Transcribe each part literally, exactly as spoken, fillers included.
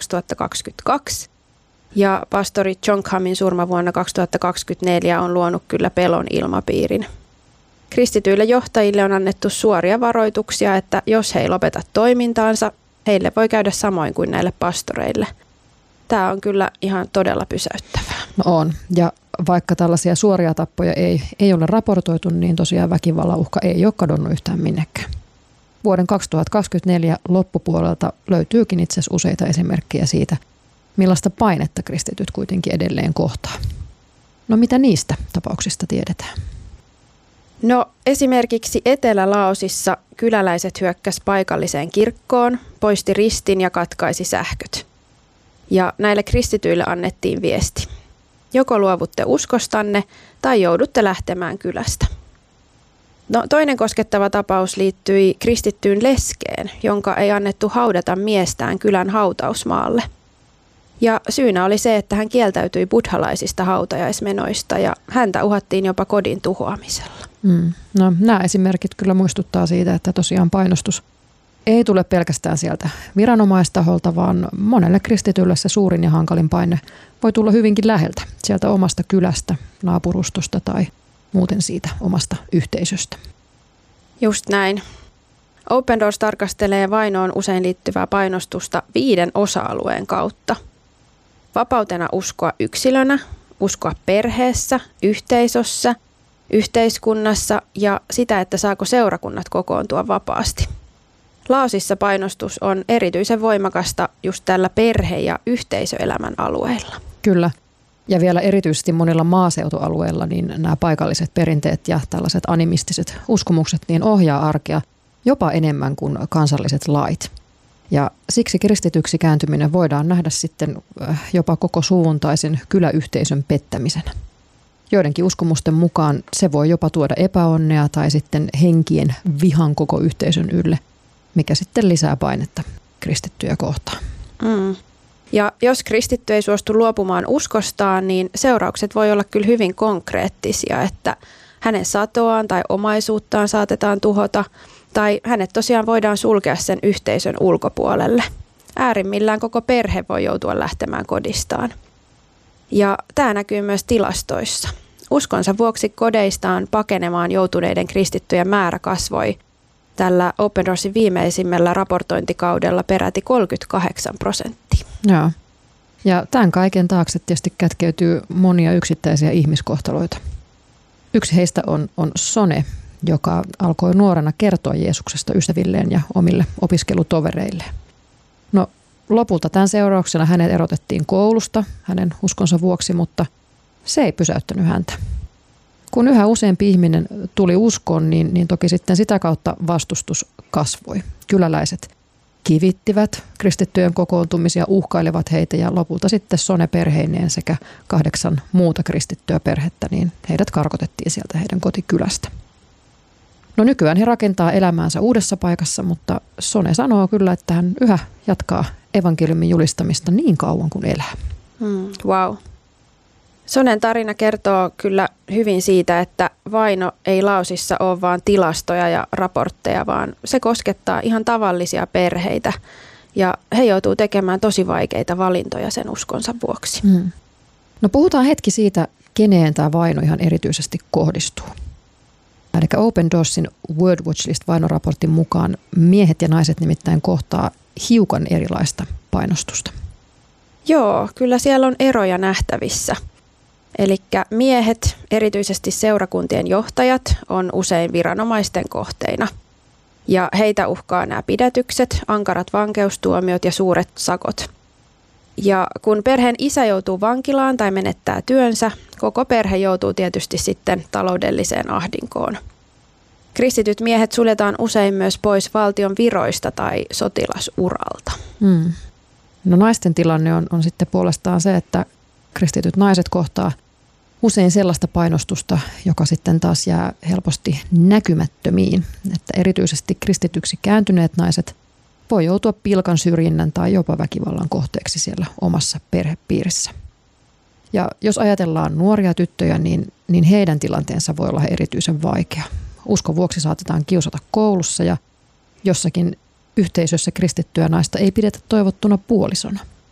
kaksituhattakaksikymmentäkaksi. Ja pastori Jonkhamin surma vuonna kaksituhattakaksikymmentäneljä on luonut kyllä pelon ilmapiirin. Kristityille johtajille on annettu suoria varoituksia, että jos he ei lopeta toimintaansa, heille voi käydä samoin kuin näille pastoreille. Tämä on kyllä ihan todella pysäyttävää. No on. Ja vaikka tällaisia suoria tappoja ei, ei ole raportoitu, niin tosiaan väkivallan uhka ei ole kadonnut yhtään minnekään. Vuoden kaksituhattakaksikymmentäneljä loppupuolelta löytyykin itse asiassa useita esimerkkejä siitä, millaista painetta kristityt kuitenkin edelleen kohtaa. No mitä niistä tapauksista tiedetään? No esimerkiksi Etelä-Laosissa kyläläiset hyökkäs paikalliseen kirkkoon, poisti ristin ja katkaisi sähköt. Ja näille kristityille annettiin viesti. Joko luovutte uskostanne tai joudutte lähtemään kylästä. No, toinen koskettava tapaus liittyi kristittyyn leskeen, jonka ei annettu haudata miestään kylän hautausmaalle. Ja syynä oli se, että hän kieltäytyi buddhalaisista hautajaismenoista ja häntä uhattiin jopa kodin tuhoamisella. Mm. No, nämä esimerkit kyllä muistuttaa siitä, että tosiaan painostus ei tule pelkästään sieltä viranomaistaholta, vaan monelle kristitylle se suurin ja hankalin paine voi tulla hyvinkin läheltä, sieltä omasta kylästä, naapurustosta tai muuten siitä omasta yhteisöstä. Just näin. Open Doors tarkastelee vainoon usein liittyvää painostusta viiden osa-alueen kautta. Vapautena uskoa yksilönä, uskoa perheessä, yhteisössä, yhteiskunnassa ja sitä, että saako seurakunnat kokoontua vapaasti. Laosissa painostus on erityisen voimakasta just tällä perhe- ja yhteisöelämän alueilla. Kyllä. Ja vielä erityisesti monilla maaseutualueilla niin nämä paikalliset perinteet ja tällaiset animistiset uskomukset niin ohjaa arkea jopa enemmän kuin kansalliset lait. Ja siksi kristityksi kääntyminen voidaan nähdä sitten jopa koko suuntaisen kyläyhteisön pettämisenä. Joidenkin uskomusten mukaan se voi jopa tuoda epäonnea tai sitten henkien vihan koko yhteisön ylle, mikä sitten lisää painetta kristittyjä kohtaan. Mm. Ja jos kristitty ei suostu luopumaan uskostaan, niin seuraukset voi olla kyllä hyvin konkreettisia, että hänen satoaan tai omaisuuttaan saatetaan tuhota, tai hänet tosiaan voidaan sulkea sen yhteisön ulkopuolelle. Äärimmillään koko perhe voi joutua lähtemään kodistaan. Ja tämä näkyy myös tilastoissa. Uskonsa vuoksi kodeistaan pakenemaan joutuneiden kristittyjen määrä kasvoi tällä Open Doorsin viimeisimmällä raportointikaudella peräti kolmekymmentäkahdeksan prosenttia. Joo. Ja tämän kaiken taakse tietysti kätkeytyy monia yksittäisiä ihmiskohtaloita. Yksi heistä on, on Sone, joka alkoi nuorena kertoa Jeesuksesta ystävilleen ja omille opiskelutovereille. No lopulta tämän seurauksena hänet erotettiin koulusta hänen uskonsa vuoksi, mutta se ei pysäyttänyt häntä. Kun yhä useampi ihminen tuli uskoon, niin, niin toki sitten sitä kautta vastustus kasvoi. Kyläläiset kivittivät kristittyjen kokoontumisia, uhkailivat heitä ja lopulta sitten Sone perheineen sekä kahdeksan muuta kristittyä perhettä, niin heidät karkotettiin sieltä heidän kotikylästä. No nykyään he rakentaa elämäänsä uudessa paikassa, mutta Sone sanoo kyllä, että hän yhä jatkaa evankeliumin julistamista niin kauan kuin elää. Hmm, wow. Sonen tarina kertoo kyllä hyvin siitä, että vaino ei Laosissa ole vain tilastoja ja raportteja, vaan se koskettaa ihan tavallisia perheitä ja he joutuu tekemään tosi vaikeita valintoja sen uskonsa vuoksi. Hmm. No puhutaan hetki siitä, keneen tämä vaino ihan erityisesti kohdistuu. Eli Open Doorsin World Watch List-vainoraportin mukaan miehet ja naiset nimittäin kohtaa hiukan erilaista painostusta. Joo, kyllä siellä on eroja nähtävissä. Eli miehet, erityisesti seurakuntien johtajat, on usein viranomaisten kohteina. Ja heitä uhkaa nämä pidätykset, ankarat vankeustuomiot ja suuret sakot. Ja kun perheen isä joutuu vankilaan tai menettää työnsä, koko perhe joutuu tietysti sitten taloudelliseen ahdinkoon. Kristityt miehet suljetaan usein myös pois valtion viroista tai sotilasuralta. Hmm. No naisten tilanne on, on sitten puolestaan se, että kristityt naiset kohtaa usein sellaista painostusta, joka sitten taas jää helposti näkymättömiin. Että erityisesti kristityksi kääntyneet naiset voi joutua pilkan, syrjinnän tai jopa väkivallan kohteeksi siellä omassa perhepiirissä. Ja jos ajatellaan nuoria tyttöjä, niin, niin heidän tilanteensa voi olla erityisen vaikea. Uskon vuoksi saatetaan kiusata koulussa ja jossakin yhteisössä kristittyä naista ei pidetä toivottuna puolisona.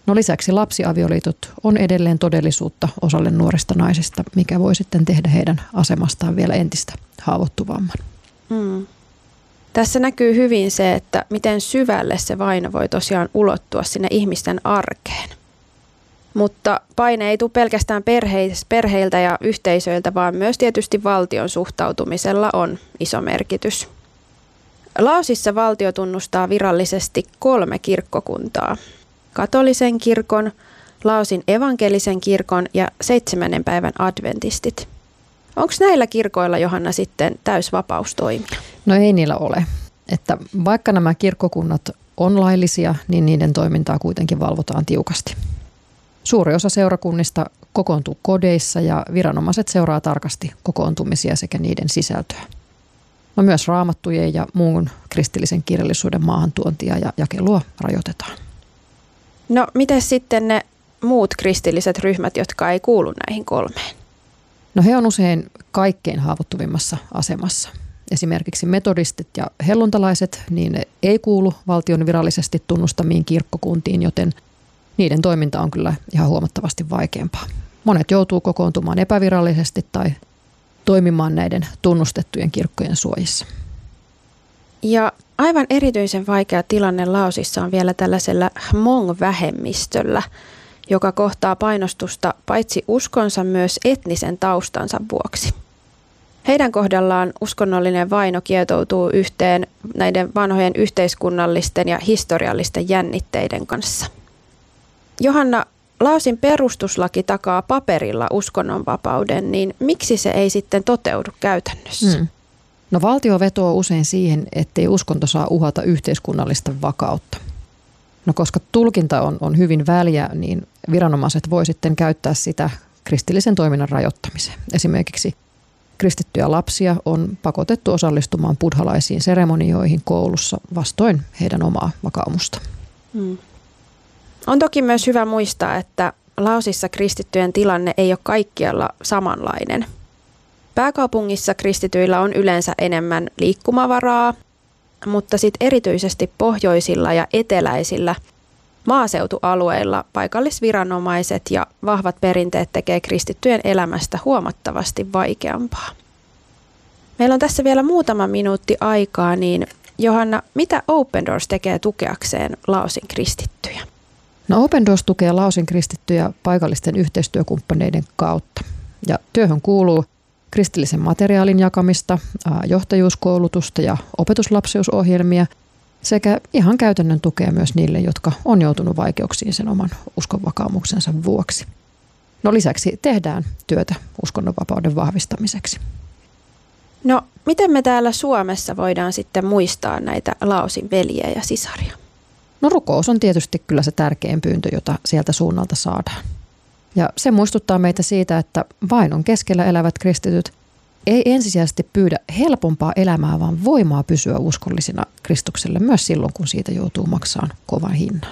No lisäksi lapsiavioliitot on edelleen todellisuutta osalle nuorista naisista, mikä voi sitten tehdä heidän asemastaan vielä entistä haavoittuvamman. Mm. Tässä näkyy hyvin se, että miten syvälle se vaino voi tosiaan ulottua sinne ihmisten arkeen. Mutta paine ei tule pelkästään perheiltä ja yhteisöiltä, vaan myös tietysti valtion suhtautumisella on iso merkitys. Laosissa valtio tunnustaa virallisesti kolme kirkkokuntaa. Katolisen kirkon, Laosin evankelisen kirkon ja seitsemännen päivän adventistit. Onko näillä kirkoilla, Johanna, sitten täysvapaus toimia? No ei niillä ole. Että vaikka nämä kirkkokunnat on laillisia, niin niiden toimintaa kuitenkin valvotaan tiukasti. Suuri osa seurakunnista kokoontuu kodeissa ja viranomaiset seuraa tarkasti kokoontumisia sekä niiden sisältöä. No myös raamattujen ja muun kristillisen kirjallisuuden maahantuontia ja jakelua rajoitetaan. No miten sitten ne muut kristilliset ryhmät, jotka ei kuulu näihin kolmeen? No he on usein kaikkein haavoittuvimmassa asemassa. Esimerkiksi metodistit ja helluntalaiset, niin ne ei kuulu valtion virallisesti tunnustamiin kirkkokuntiin, joten niiden toiminta on kyllä ihan huomattavasti vaikeampaa. Monet joutuu kokoontumaan epävirallisesti tai toimimaan näiden tunnustettujen kirkkojen suojissa. Ja aivan erityisen vaikea tilanne Laosissa on vielä tällaisella Hmong-vähemmistöllä, joka kohtaa painostusta paitsi uskonsa myös etnisen taustansa vuoksi. Heidän kohdallaan uskonnollinen vaino kietoutuu yhteen näiden vanhojen yhteiskunnallisten ja historiallisten jännitteiden kanssa. Johanna, Laosin perustuslaki takaa paperilla uskonnonvapauden, niin miksi se ei sitten toteudu käytännössä? Hmm. No valtio vetoo usein siihen, ettei uskonto saa uhata yhteiskunnallista vakautta. No koska tulkinta on, on hyvin väljä, niin viranomaiset voi sitten käyttää sitä kristillisen toiminnan rajoittamiseen. Esimerkiksi kristittyjä lapsia on pakotettu osallistumaan buddhalaisiin seremonioihin koulussa vastoin heidän omaa vakaumusta. Hmm. On toki myös hyvä muistaa, että Laosissa kristittyjen tilanne ei ole kaikkialla samanlainen. Pääkaupungissa kristityillä on yleensä enemmän liikkumavaraa, mutta sitten erityisesti pohjoisilla ja eteläisillä maaseutualueilla paikallisviranomaiset ja vahvat perinteet tekee kristittyjen elämästä huomattavasti vaikeampaa. Meillä on tässä vielä muutama minuutti aikaa, niin Johanna, mitä Open Doors tekee tukeakseen Laosin kristittyjä? No Open Doors tukee Laosin kristittyjä paikallisten yhteistyökumppaneiden kautta. Ja työhön kuuluu kristillisen materiaalin jakamista, johtajuuskoulutusta ja opetuslapseusohjelmia sekä ihan käytännön tukea myös niille, jotka on joutunut vaikeuksiin sen oman uskonvakaumuksensa vuoksi. No lisäksi tehdään työtä uskonnonvapauden vahvistamiseksi. No miten me täällä Suomessa voidaan sitten muistaa näitä Laosin veljiä ja sisaria? No rukous on tietysti kyllä se tärkein pyyntö, jota sieltä suunnalta saadaan. Ja se muistuttaa meitä siitä, että vainon keskellä elävät kristityt ei ensisijaisesti pyydä helpompaa elämää, vaan voimaa pysyä uskollisina Kristukselle myös silloin, kun siitä joutuu maksamaan kovan hinnan.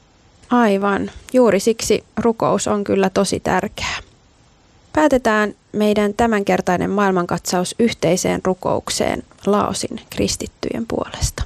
Aivan. Juuri siksi rukous on kyllä tosi tärkeää. Päätetään meidän tämänkertainen maailmankatsaus yhteiseen rukoukseen Laosin kristittyjen puolesta.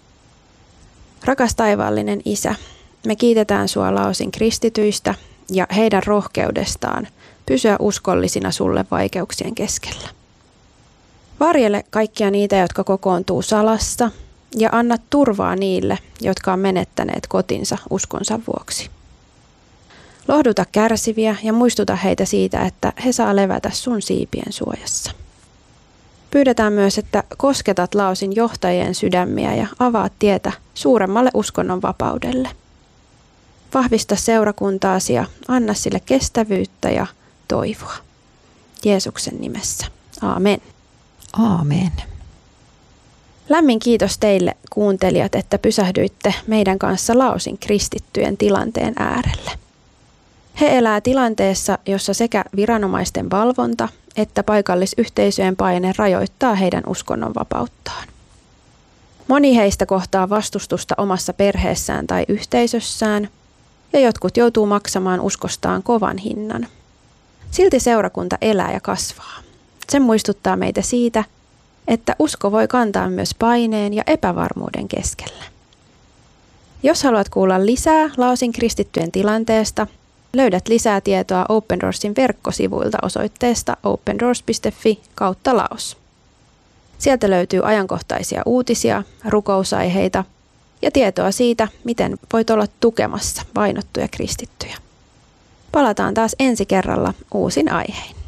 Rakas taivaallinen Isä, me kiitetään sua Laosin kristityistä ja heidän rohkeudestaan pysyä uskollisina sulle vaikeuksien keskellä. Varjele kaikkia niitä, jotka kokoontuu salassa, ja anna turvaa niille, jotka on menettäneet kotinsa uskonsa vuoksi. Lohduta kärsiviä ja muistuta heitä siitä, että he saa levätä sun siipien suojassa. Pyydetään myös, että kosketat Laosin johtajien sydämiä ja avaat tietä suuremmalle uskonnon vapaudelle. Vahvista seurakuntaasi ja anna sille kestävyyttä ja toivoa. Jeesuksen nimessä. Aamen. Aamen. Lämmin kiitos teille kuuntelijat, että pysähdyitte meidän kanssa Laosin kristittyjen tilanteen äärelle. He elää tilanteessa, jossa sekä viranomaisten valvonta että paikallisyhteisöjen paine rajoittaa heidän uskonnonvapauttaan. Moni heistä kohtaa vastustusta omassa perheessään tai yhteisössään, ja jotkut joutuu maksamaan uskostaan kovan hinnan. Silti seurakunta elää ja kasvaa. Se muistuttaa meitä siitä, että usko voi kantaa myös paineen ja epävarmuuden keskellä. Jos haluat kuulla lisää Laosin kristittyjen tilanteesta, löydät lisää tietoa Open Doorsin verkkosivuilta osoitteesta opendoors piste fi kautta Laos. Sieltä löytyy ajankohtaisia uutisia, rukousaiheita ja tietoa siitä, miten voit olla tukemassa vainottuja kristittyjä. Palataan taas ensi kerralla uusin aihein.